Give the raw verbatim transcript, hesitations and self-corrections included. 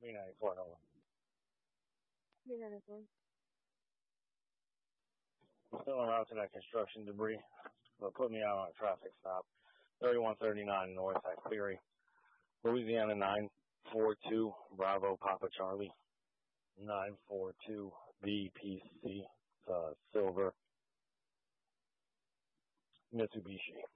B ninety-four, Nova. B ninety-four. I'm still en route to that construction debris, but put me out on a traffic stop. thirty-one thirty-nine North at Cleary. Louisiana nine four two, Bravo Papa Charlie. nine four two B P C, uh, silver Mitsubishi.